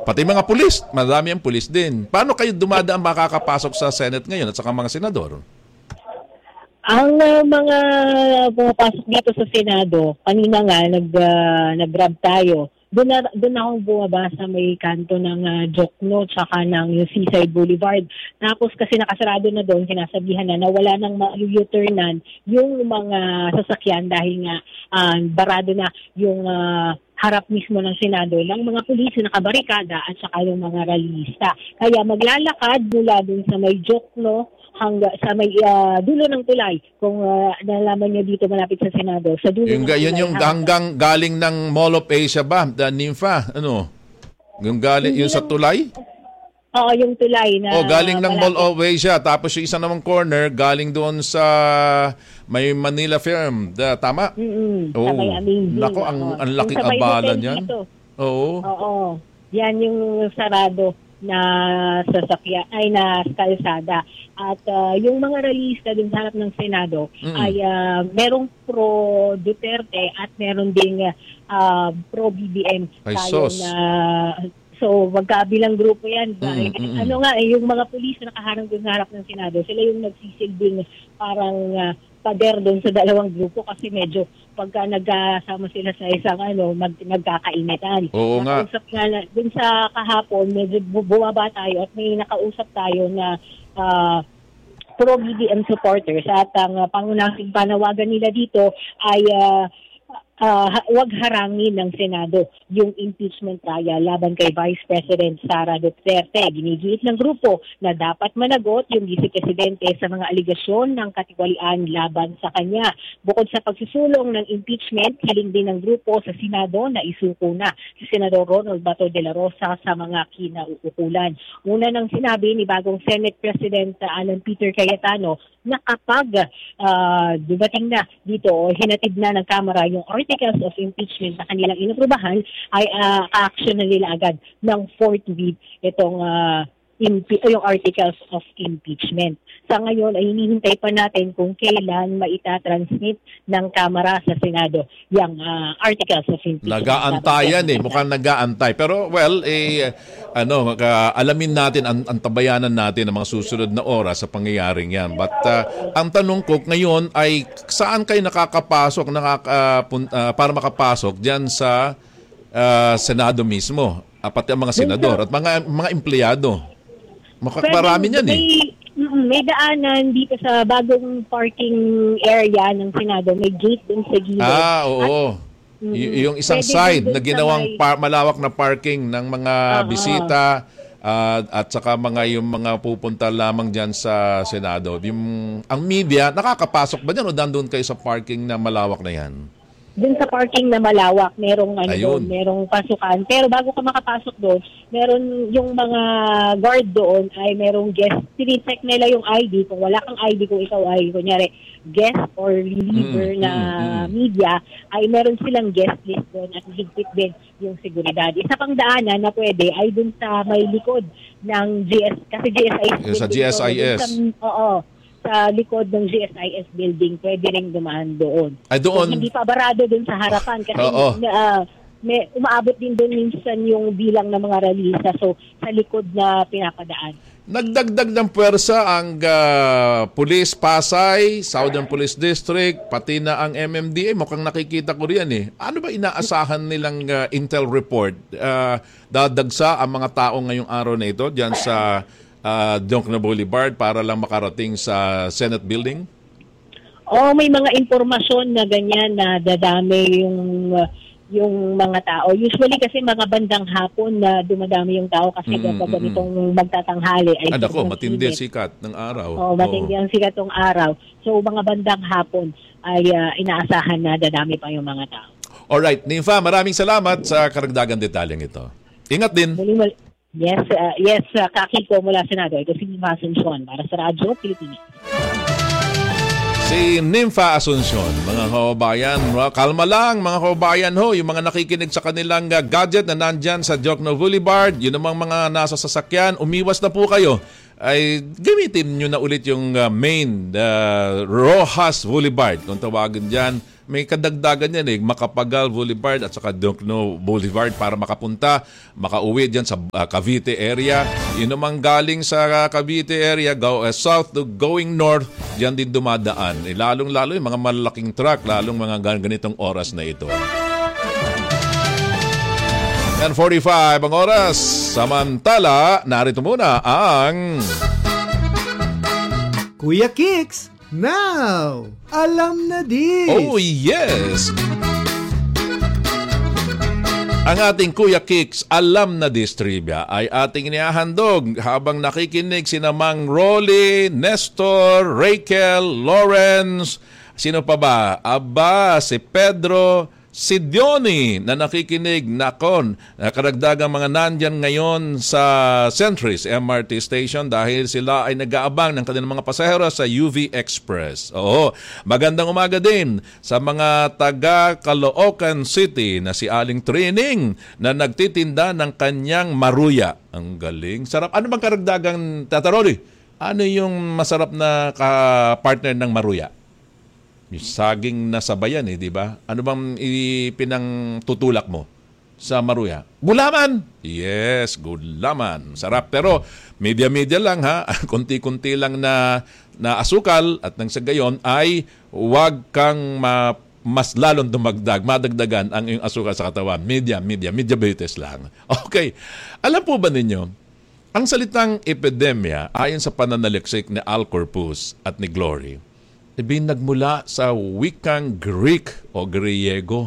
Pati mga pulis, madami ang pulis din. Paano kayo dumadaan makakapasok sa Senate ngayon at saka mga senador? Ang mga pumapasok dito sa Senado, kanina nga nag-grab tayo. Doon akong bumaba sa may kanto ng Jokno tsaka ng yung Seaside Boulevard. Tapos kasi nakasarado na doon, sinasabihan na wala nang ma-U-turnan yung mga sasakyan dahil nga barado na yung harap mismo ng Senado ng mga pulis na nakabarikada at saka yung mga rallyista. Kaya maglalakad mula doon sa may Jokno hanggang sa may dulo ng tulay kung nalaman niyo dito malapit sa Senado sa dulo ng tulay. Yun yung hanggang galing ng Mall of Asia ba, Nympha? Ano? Yung galing yung sa tulay? Oo, yung tulay na galing ng malapit. Mall of Asia tapos yung isa namang corner galing doon sa may Manila Firm. Tama? Sa may amazing. Nako, ang laking abala niyan. Oo. Yan yung sarado na sasakyan ay na kalsada at yung mga rallyista din sa harap ng Senado ay merong pro Duterte at meron ding pro BBM tayo na so magkabilang grupo yan. Yung mga pulis na nakaharang doon sa harap ng Senado, sila yung nagsisilbing parang pader doon sa dalawang grupo kasi medyo pagka nagkasama sila sa isang nagkakainitan. Oo nga. Nakausap nga dun sa kahapon, medyo bumaba tayo at may nakausap tayo na pro-BBM supporters at ang pangunahing panawagan nila dito ay wag harangin ng Senado yung impeachment trial laban kay Vice President Sara Duterte. Ginigiit ng grupo na dapat managot yung Vice Presidente sa mga aligasyon ng katiwalian laban sa kanya. Bukod sa pagsusulong ng impeachment, hiling din ng grupo sa Senado na isuko na si Senador Ronald Bato de la Rosa sa mga kinauukulan. Una nang sinabi ni bagong Senate President Alan Peter Cayetano na kapag dumating na dito o hinatid na ng Kamara yung articles of impeachment na kanilang inaprubahan ay ka-action na nila agad ng fourth read itong yung articles of impeachment. Sa ngayon ay hinihintay pa natin kung kailan maitatransmit ng Kamara sa Senado yung articles of impeachment. Nag-aantayan mukhang nag-aantay. Pero alamin natin, antabayanan natin ang mga susunod na oras sa pangyayaring yan. But ang tanong ko ngayon ay saan kayo nakakapasok para makapasok diyan sa Senado mismo? Pati ang mga senador at mga empleyado. Marami niyan May daanan dito sa bagong parking area ng Senado. May gate dun sa gilid. Oo. Yung isang side na ginawang malawak na parking ng mga bisita at saka yung mga pupunta lamang dyan sa Senado. Ang media, nakakapasok ba dyan o nandun kayo sa parking na malawak na yan? Dun sa parking na malawak, merong merong pasukan. Pero bago ka makapasok doon, meron yung mga guard doon ay merong guest. Tinicheck nila yung ID. Kung wala kang ID, kung ikaw ay kunyari guest or reliever na media, ay meron silang guest list doon at higpit din yung seguridad. Isa pang daanan na pwede ay dun sa may likod ng kasi GSIS. Sa GSIS. Sa likod ng GSIS building, pwede rin dumaan doon. Doon? So, hindi pa barado doon sa harapan kasi umaabot din doon minsan yung bilang ng mga rallyista. So, sa likod na pinapadaan. Nagdagdag ng puwersa ang Police Pasay, Southern Police District, pati na ang MMDA. Mukhang nakikita ko riyan Ano ba inaasahan nilang intel report? Dadagsa ang mga tao ngayong araw na ito diyan sa Jokno Boulevard para lang makarating sa Senate Building? May mga impormasyon na ganyan na dadami yung mga tao. Usually kasi mga bandang hapon na dumadami yung tao kasi kapag ganitong magtatanghali ay matindi sikat ng araw. Matindi ang sikat ng araw. So mga bandang hapon ay inaasahan na dadami pa yung mga tao. Alright, Nympha, maraming salamat sa karagdagang detalyeng ito. Ingat din. Yes, kakito mula Senado. Ito si Nympha Asuncion para sa Radyo Pilipinas. Si Nympha Asuncion, mga kababayan, kalma lang mga kababayan yung mga nakikinig sa kanilang gadget na nandyan sa Jokno Boulevard, yun namang mga nasa sasakyan, umiwas na po kayo. Ay gamitin nyo na ulit yung main Rojas Boulevard, kung tawagin dyan. may kadagdagan yan Macapagal Boulevard at saka Ducno Boulevard para makauwi dyan sa Cavite area. Yun namang galing sa Cavite area, south to going north, dyan din dumadaan. Lalong-lalo yung mga malalaking truck, lalong mga ganitong oras na ito. 10:45 ang oras. Samantala, narito muna ang Kuya Kicks Now! Alam na this! Oh yes! Ang ating Kuya Kicks Alam na This Trivia ay ating inihahandog habang nakikinig sina Mang Rolly, Nestor, Rachel, Lawrence, sino pa ba? Aba, si Pedro, si Diony na nakikinig karagdagang mga nandyan ngayon sa Centris MRT Station dahil sila ay nag-aabang ng kanilang mga pasahero sa UV Express. Oo, magandang umaga din sa mga taga Caloocan City na si Aling Trining na nagtitinda ng kanyang maruya. Ang galing. Sarap. Ano bang karagdagang, Tata Rolly? Ano yung masarap na partner ng maruya? Saging na sabayan di ba? Ano bang ipinangtutulak mo sa maruya? Gulaman! Yes, gulaman. Sarap. Pero media-media lang konti-kunti lang na asukal at nang sa gayon ay huwag kang mas lalong madagdagan ang iyong asukal sa katawan. Media basis lang. Okay. Alam po ba ninyo, ang salitang epidemya ayon sa pananaliksik ni Al Corpus at ni Glory, nagmula sa wikang Greek o Griego.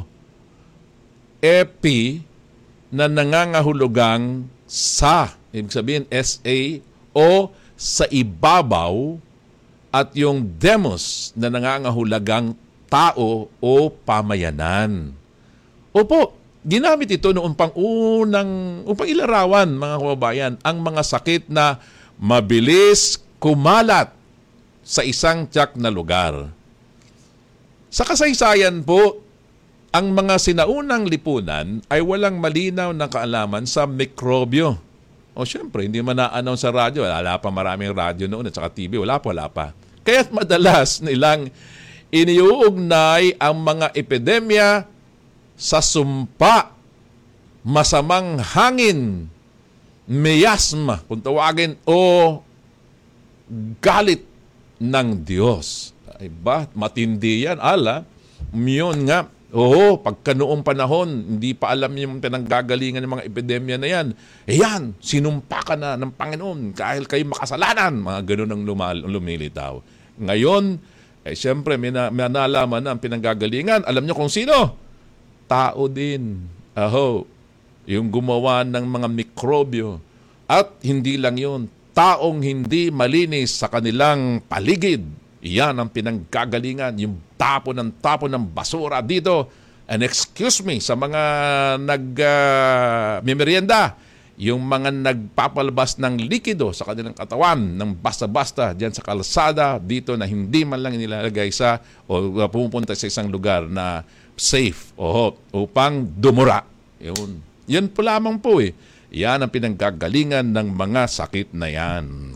Epi na nangangahulugang sa, ibig sabihin SA, o sa ibabaw, at yung demos na nangangahulugang tao o pamayanan. Opo, ginamit ito noong upang ilarawan, mga kababayan, ang mga sakit na mabilis kumalat sa isang tiyak na lugar. Sa kasaysayan po, ang mga sinaunang lipunan ay walang malinaw na kaalaman sa mikrobyo. O syempre, hindi man na-announce sa radyo. Wala pa maraming radyo noon at saka TV. Wala pa. Kaya't madalas nilang iniuugnay ang mga epidemya sa sumpa, masamang hangin, miasma, kung tawagin, o galit ng Diyos. Ay ba, matindi yan. Yun nga. Pagka noong panahon, hindi pa alam yung pinanggagalingan ng mga epidemya na yan. Yan, sinumpa ka na ng Panginoon dahil kayo makasalanan. Mga ganun ang lumilitaw. Ngayon, siyempre, may nalaman na ang pinanggagalingan. Alam nyo kung sino? Tao din. Yung gumawa ng mga mikrobyo. At hindi lang yun, taong hindi malinis sa kanilang paligid. Iyan ang pinanggagalingan, yung tapo ng basura dito. And excuse me, sa mga nag-merienda, yung mga nagpapalabas ng likido sa kanilang katawan, ng basta-basta dyan sa kalsada, dito na hindi man lang nilalagay o pumupunta sa isang lugar na safe upang dumura. Yun po lamang po Yan ang pinanggagalingan ng mga sakit na yan.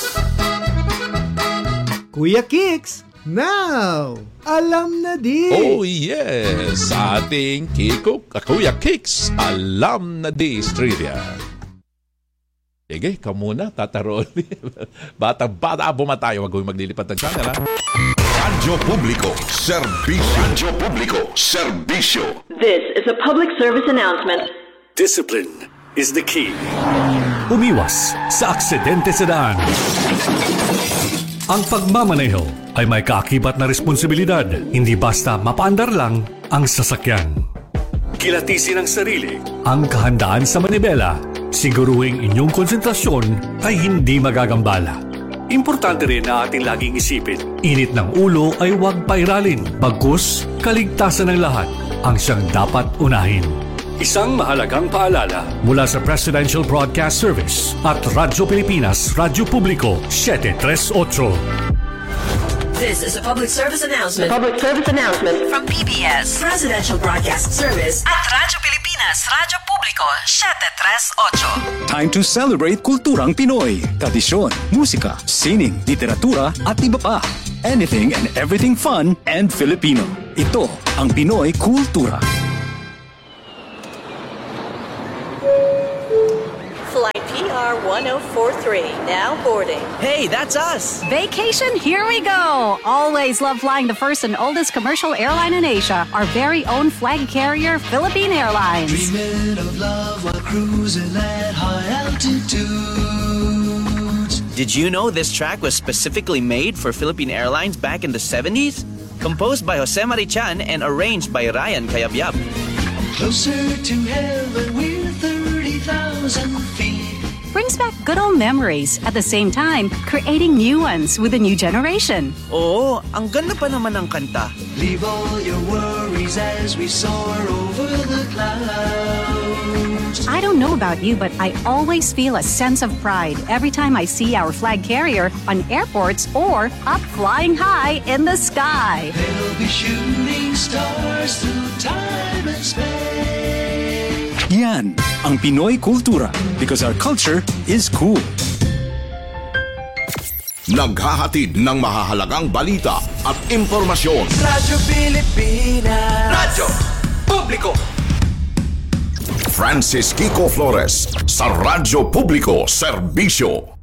Kuya Kicks, now! Alam na this! Oh yes! Sa ating Kuya Kicks, Alam na this trivia. Sige, ikaw muna, Tata Rolly. Bata-bata, bumatayo. Huwag kong maglilipat ng channel, Radyo Publiko, serbisyo. This is a public service announcement. Discipline is the key. Umiwas sa aksidente sa daan. Ang pagmamaneho ay may kaakibat na responsibilidad. Hindi basta mapaandar lang ang sasakyan. Kilatisin ang sarili, ang kahandaan sa manibela. Siguruhing inyong konsentrasyon ay hindi magagambala. Importante rin na ating laging isipin, init ng ulo ay huwag pairalin. Bagkus, kaligtasan ng lahat ang siyang dapat unahin. Isang mahalagang paalala mula sa Presidential Broadcast Service at Radyo Pilipinas, Radyo Publiko, 738. This is a public service announcement. From PBS, Presidential Broadcast Service at Radyo Pilipinas, Radyo Publiko, 738. Time to celebrate kulturang Pinoy, tradisyon, musika, sining, literatura at iba pa. Anything and everything fun and Filipino. Ito ang Pinoy Kultura. Flight PR 1043, now boarding. Hey, that's us! Vacation, here we go! Always love flying the first and oldest commercial airline in Asia, our very own flag carrier, Philippine Airlines. Dreaming of love while cruising at high altitudes. Did you know this track was specifically made for Philippine Airlines back in the 70s? Composed by Jose Marichan and arranged by Ryan Cayabyab. Closer to heaven, we're 30,000 feet. Brings back good old memories, at the same time, creating new ones with a new generation. Oo, ang ganda pa naman ng kanta. Leave all your worries as we soar over the clouds. I don't know about you, but I always feel a sense of pride every time I see our flag carrier on airports or up flying high in the sky. They'll be shooting stars through time and space. Yan ang Pinoy Kultura because our culture is cool. Naghahatid ng mahahalagang balita at impormasyon. Radyo Pilipinas. Radyo Publiko. Francis Kiko Flores sa Radyo Publiko Serbisyo.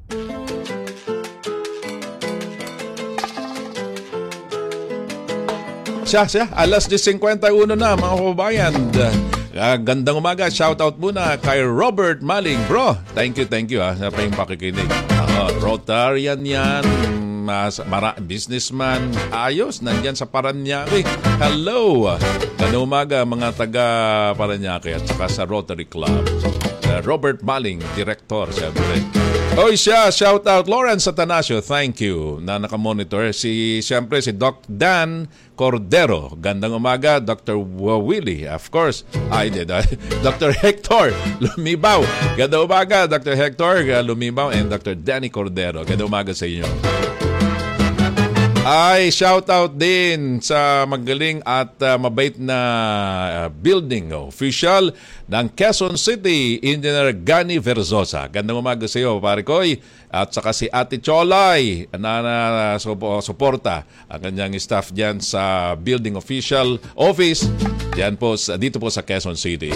Siya, alas 10:51 na mga kababayan. Gandang umaga, shoutout muna kay Robert Maling. Bro, thank you sa payong pakikinig. Rotarian yan, businessman, ayos, nandyan sa Paranaque. Hello! Gandang umaga mga taga Paranaque at saka sa Rotary Club. Robert Maling, Director, siyempre. Oy siya, shout out Lawrence Atanasio, thank you na nakamonitor. Siyempre si Doc Dan Cordero, gandang umaga. Dr. Willie, of course. Dr. Hector Lumibaw, gandang umaga. Dr. Hector Lumibaw and Dr. Danny Cordero, gandang umaga sa inyo. Ay, shout out din sa magaling at mabait na building official ng Quezon City, Engineer Gani Verzosa. Gandang umaga sa iyo, pare Koy. At saka si Ate Cholay na suporta ang kanyang staff dyan sa building official office dyan po, dito po sa Quezon City.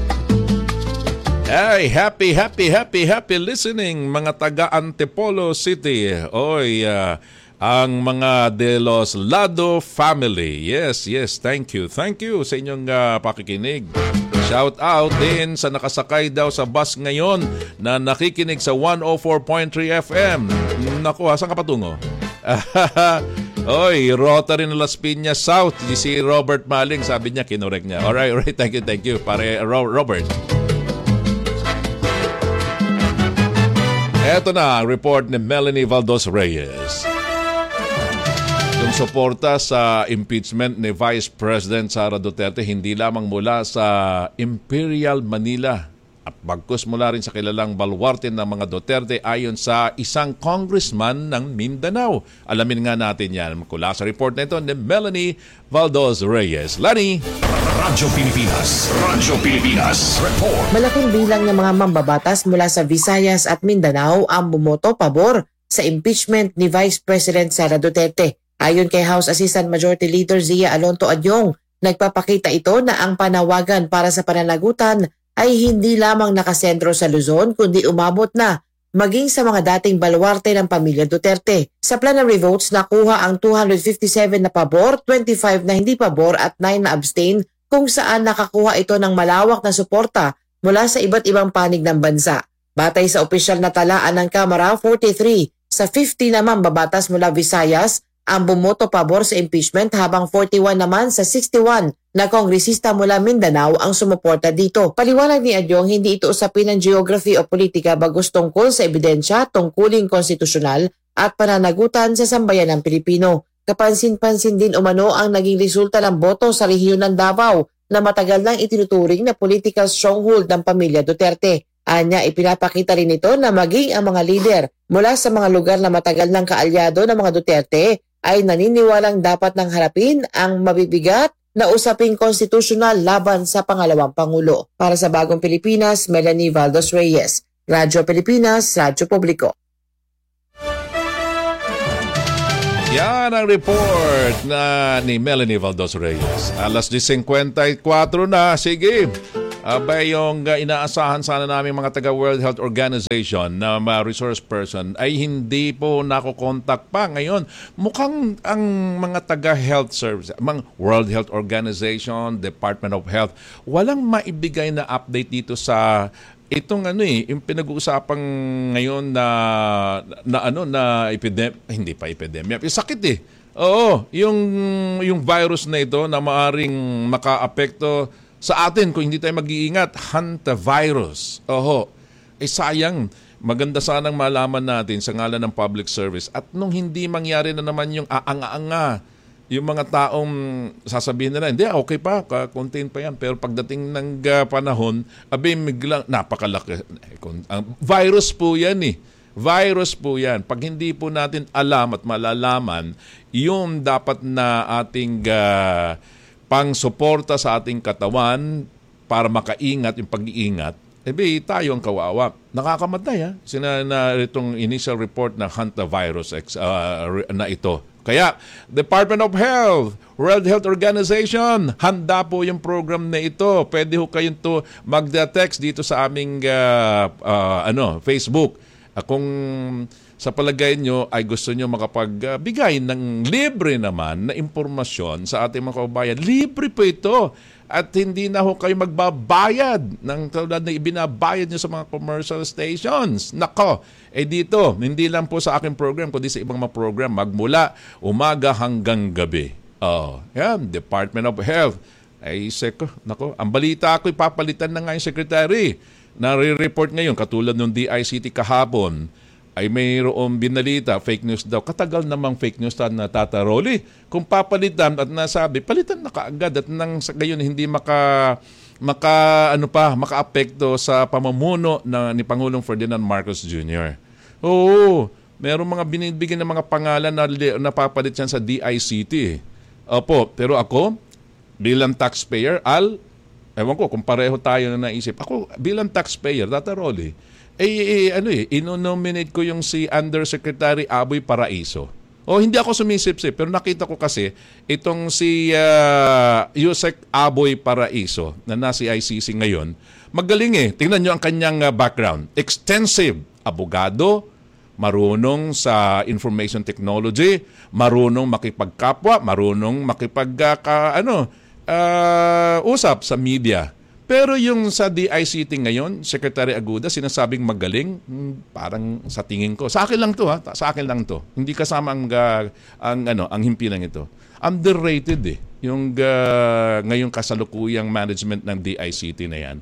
Hey, happy listening mga taga Antipolo City. Oy, ang mga De Los Lado family. Yes, thank you sa inyong pakikinig. Shout out din sa nakasakay daw sa bus ngayon na nakikinig sa 104.3 FM. Naku, saan ka patungo? Oy, Rotary ng Las Piñas South. Si Robert Maling, sabi niya, kinorek niya. Alright, thank you, pare Robert. Eto na ang report ni Melanie Valdos Reyes. Yung suporta sa impeachment ni Vice President Sara Duterte hindi lamang mula sa Imperial Manila at bagkus mula rin sa kilalang baluarte ng mga Duterte ayon sa isang congressman ng Mindanao. Alamin nga natin yan mula sa report na ito ni Melanie Valdos Reyes. Lani! Radyo Pilipinas Report. Malaking bilang ng mga mambabatas mula sa Visayas at Mindanao ang bumoto pabor sa impeachment ni Vice President Sara Duterte. Ayon kay House Assistant Majority Leader Zia Alonto Adyong, nagpapakita ito na ang panawagan para sa pananagutan ay hindi lamang nakasentro sa Luzon kundi umabot na maging sa mga dating baluarte ng pamilya Duterte. Sa plenary votes, nakuha ang 257 na pabor, 25 na hindi pabor at 9 na abstain kung saan nakakuha ito ng malawak na suporta mula sa iba't ibang panig ng bansa. Batay sa opisyal na talaan ng Kamara, 43 sa 50 naman babatas mula Visayas ang bumoto pabor sa impeachment habang 41 naman sa 61 na kongresista mula Mindanao ang sumuporta dito. Paliwanag ni Adyong, hindi ito usapin ng geography o politika bagkus tungkol sa ebidensya, tungkuling konstitusyonal at pananagutan sa sambayan ng Pilipino. Kapansin-pansin din umano ang naging resulta ng boto sa rehiyon ng Davao na matagal nang itinuturing na political stronghold ng pamilya Duterte. Anya, ipinapakita rin ito na maging ang mga lider mula sa mga lugar na matagal ng kaalyado ng mga Duterte ay naniniwalang dapat nang harapin ang mabibigat na usaping konstitusyonal laban sa pangalawang Pangulo. Para sa Bagong Pilipinas, Melanie Valdos Reyes. Radyo Pilipinas, Radyo Publiko. Yan ang report ni Melanie Valdos Reyes. Alas 10:54 na. Sige. Abay, yung inaasahan sana namin mga taga World Health Organization na resource person ay hindi po nakokontak pa ngayon. Mukhang ang mga taga health service, mga World Health Organization, Department of Health, walang maibigay na update dito sa itong yung pinag-uusapang ngayon na hindi pa epidemya, sakit Oo, yung virus na ito na maaring makaapekto sa atin kung hindi tayo mag-iingat, hantavirus. Sayang. Maganda sanang malaman natin sa ngalan ng public service. At nung hindi mangyari na naman yung aanga-anga, yung mga taong sasabihin nila, hindi, okay pa, contain pa yan. Pero pagdating ng panahon, biglang, napakalaki. Virus po yan Virus po yan. Pag hindi po natin alam at malalaman, yung dapat na ating pang-suporta sa ating katawan para makaingat yung pag-iingat, tayo ang kawawa. Nakakamatay itong initial report na hantavirus na ito. Kaya, Department of Health, World Health Organization, handa po yung program na ito. Pwede ho kayong mag-text dito sa aming Facebook. Kung sa palagay nyo ay gusto nyo makapagbigay ng libre naman na impormasyon sa ating mga kababayan, libre po ito. At hindi na ho kayo magbabayad ng tulad na ibinabayad nyo sa mga commercial stations. Nako, dito, hindi lang po sa aking program, kundi sa ibang mga program, magmula umaga hanggang gabi. Yan, Department of Health. Ang balita ko, ipapalitan na nga yung secretary. Nare-report ngayon, katulad ng DICT kahapon, ay mayroong binalita, fake news daw. Katagal namang fake news na Tata Rolly. Kung papalitan at nasabi, palitan na kaagad at nang sa gayon hindi makaapekto sa pamumuno ni Pangulong Ferdinand Marcos Jr. Oo, merong mga binibigyan ng mga pangalan na napapalit yan sa DICT. Opo, pero ako, bilang taxpayer, ewan ko kung pareho tayo na naisip. Ako, bilang taxpayer, Tata Rolly, inonominate ko yung si Undersecretary Aboy Paraiso. Hindi ako sumisip-sip, pero nakita ko kasi itong si Yusek Aboy Paraiso na nasa ICC ngayon. Magaling Tingnan nyo ang kanyang background. Extensive. Abogado, marunong sa information technology, marunong makipagkapwa, marunong usap sa media. Pero yung sa DICT ngayon, Secretary Aguda, sinasabing magaling, parang sa tingin ko. Sa akin lang to sa akin lang to. Hindi kasama ang himpilang ito. Underrated yung ngayong kasalukuyang management ng DICT na yan.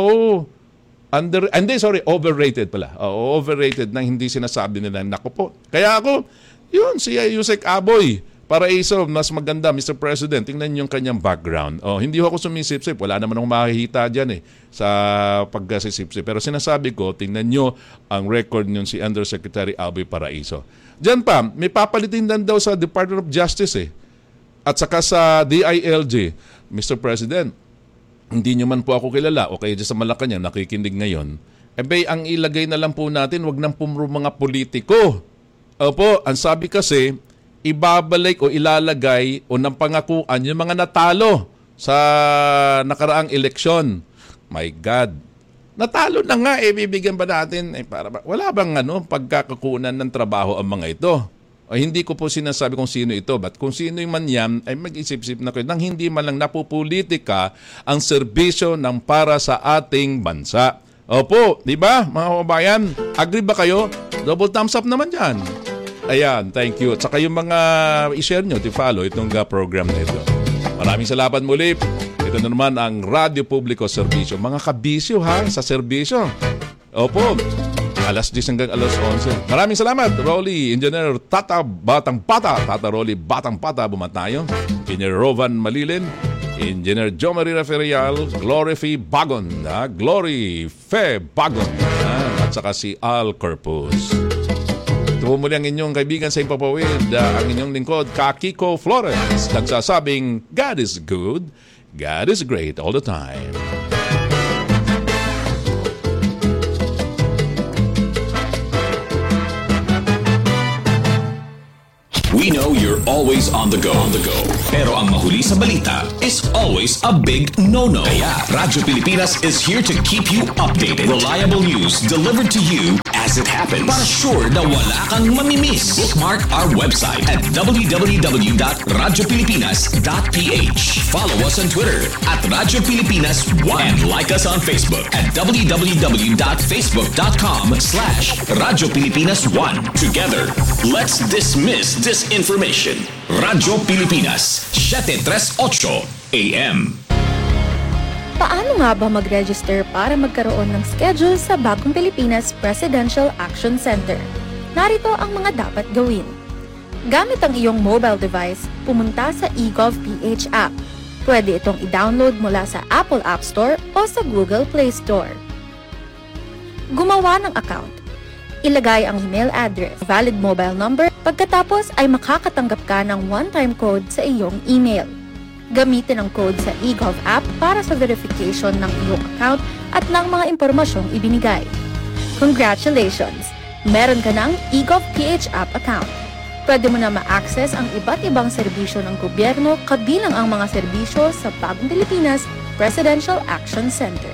Overrated pala. Overrated nang hindi sinasabi nila. Naku po. Kaya ako, yun, si Yusek Aboy Paraiso, mas maganda, Mr. President. Tingnan yung kanyang background. Hindi ako sumisip-sip. Wala naman akong makikita dyan sa pagkasisip-sip. Pero sinasabi ko, tingnan nyo ang record nyo si Undersecretary Aboy Paraiso. Diyan pa, may papalitin din daw sa Department of Justice at saka sa DILG. Mr. President, hindi nyo man po ako kilala o kaya dyan sa Malacanang nakikinig ngayon. Ang ilagay na lang po natin, wag nang pumuro mga politiko. Opo, ang sabi kasi, ibabalik o ilalagay o ng pangakuan yung mga natalo sa nakaraang eleksyon. My God. Natalo na nga, bibigyan ba natin? Wala bang pagkakakunan ng trabaho ang mga ito? Hindi ko po sinasabi kung sino ito, but kung sino man yan, ay mag-isip-isip na kayo nang hindi man lang napupolitika ang serbisyo ng para sa ating bansa. Opo, di ba mga kababayan? Agree ba kayo? Double thumbs up naman dyan. Ayan, thank you. At saka yung mga i-share nyo, i-follow itong program na ito. Maraming salamat muli. Ito na naman ang Radyo Publiko Serbisyo. Mga kabisyo sa serbisyo. Opo, alas 10 hanggang alas 11. Maraming salamat, Rolly, Engineer Tata Batang Pata. Tata Rolly Batang Pata, bumatayo. Engineer Rovan Malilin. Engineer Jo Maria Ferial. Glory Fe Bagon. Glory Fe Bagon. At saka si Al Corpus. Ito muli ang inyong kaibigan sa Impapawid, ang inyong lingkod, Kiko Flores, nagsasabing, God is good, God is great all the time. We know you're always on the go. Pero ang mahuli sa balita is always a big no-no. Kaya Radyo Pilipinas is here to keep you updated. Reliable news delivered to you as it happens. Para sure na wala kang mamimiss. Bookmark our website at www.radiopilipinas.ph. Follow us on Twitter at Radyo Pilipinas 1 and like us on Facebook at www.facebook.com/Radyo Pilipinas 1. Together, let's dismiss disinformation. Radyo Pilipinas, 738 AM. Paano nga ba mag-register para magkaroon ng schedule sa Bagong Pilipinas Presidential Action Center? Narito ang mga dapat gawin. Gamit ang iyong mobile device, pumunta sa eGov.ph app. Pwede itong i-download mula sa Apple App Store o sa Google Play Store. Gumawa ng account. Ilagay ang email address, valid mobile number, pagkatapos ay makakatanggap ka ng one-time code sa iyong email. Gamitin ang code sa eGov app para sa verification ng iyong account at ng mga impormasyong ibinigay. Congratulations! Meron ka ng eGov.ph app account. Pwede mo na ma-access ang iba't ibang serbisyo ng gobyerno kabilang ang mga serbisyo sa Bagong Pilipinas Presidential Action Center.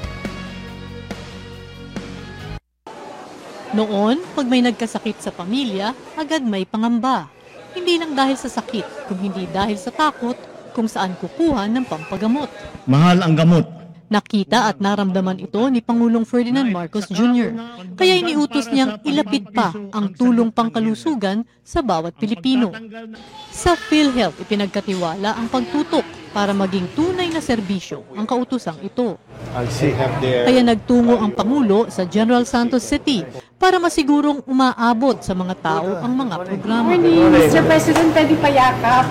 Noon, pag may nagkasakit sa pamilya, agad may pangamba. Hindi lang dahil sa sakit, kung hindi dahil sa takot kung saan kukuha ng pampagamot. Mahal ang gamot. Nakita at naramdaman ito ni Pangulong Ferdinand Marcos Jr. Kaya iniutos niyang ilapit pa ang tulong pangkalusugan sa bawat Pilipino. Sa PhilHealth, ipinagkatiwala ang pagtutok para maging tunay na serbisyo ang kautosang ito. Kaya nagtungo ang Pangulo sa General Santos City para masigurong umaabot sa mga tao ang mga programa. Mr. President, pwede pa yakap.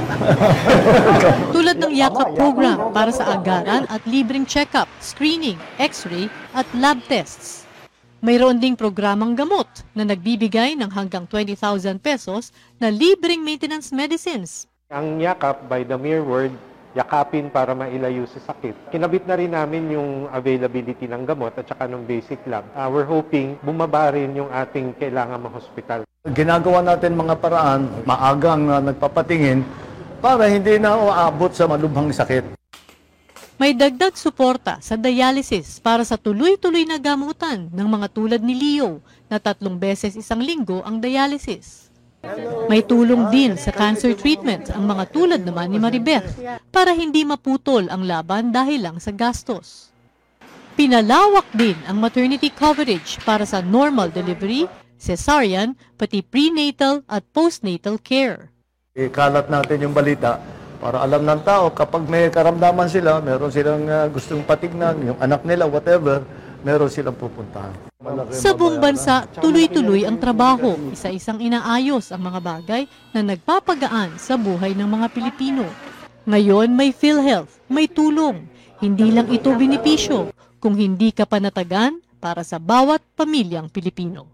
Tulad ng yakap program para sa agaran at libreng check-up, screening, x-ray at lab tests. Mayroon ding programang gamot na nagbibigay ng hanggang 20,000 pesos na libreng maintenance medicines. Ang yakap, by the mere word, yakapin para mailayo sa sakit. Kinabit na rin namin yung availability ng gamot at saka ng basic lang. We're hoping bumaba rin yung ating kailangan ma-hospital. Ginagawa natin mga paraan, maagang nagpapatingin para hindi na uabot sa malubhang sakit. May dagdag suporta sa dialysis para sa tuloy-tuloy na gamutan ng mga tulad ni Leo na 3 beses isang linggo ang dialysis. May tulong din sa cancer treatment ang mga tulad naman ni Maribeth para hindi maputol ang laban dahil lang sa gastos. Pinalawak din ang maternity coverage para sa normal delivery, cesarean, pati prenatal at postnatal care. Ikalat natin yung balita para alam ng tao kapag may karamdaman sila, meron silang gustong patignan, yung anak nila, whatever, meron silang pupuntahan. Sa buong bansa, tuloy-tuloy ang trabaho, isa-isang inaayos ang mga bagay na nagpapagaan sa buhay ng mga Pilipino. Ngayon may PhilHealth, may tulong. Hindi lang ito benepisyo, kung hindi ka panatagan para sa bawat pamilyang Pilipino.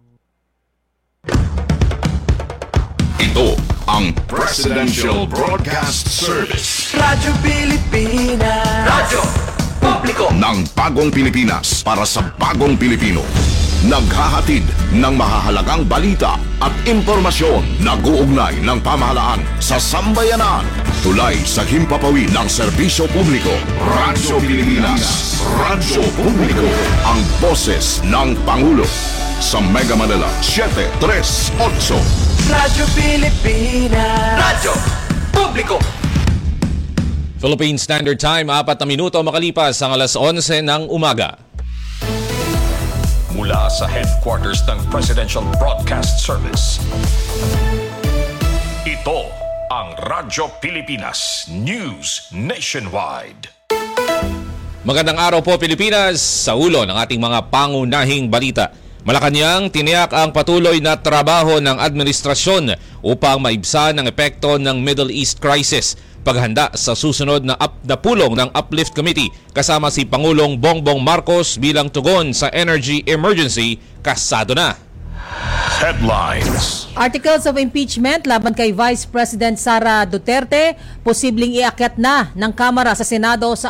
Ito ang Presidential Broadcast Service. Radyo Pilipinas. Radyo Publiko ng Bagong Pilipinas para sa Bagong Pilipino. Naghahatid ng mahahalagang balita at impormasyon na guugnay ng pamahalaan sa sambayanan. Tulay sa himpapawid ng serbisyo publiko. Radyo Pilipinas. Radyo Publiko. Ang boses ng Pangulo. Sa Mega Manila, 738. Radyo Pilipinas. Radyo Publiko. Philippine Standard Time, 4 na minuto makalipas ang alas 11 ng umaga. Mula sa headquarters ng Presidential Broadcast Service. Ito ang Radyo Pilipinas News Nationwide. Magandang araw po Pilipinas, sa ulo ng ating mga pangunahing balita. Malacanang tiniyak ang patuloy na trabaho ng administrasyon upang maibsan ang epekto ng Middle East crisis. Paghanda sa susunod na pulong ng Uplift Committee kasama si Pangulong Bongbong Marcos bilang tugon sa energy emergency, kasado na. Headlines. Articles of impeachment laban kay Vice President Sara Duterte posibleng iakyat na ng Kamara sa Senado sa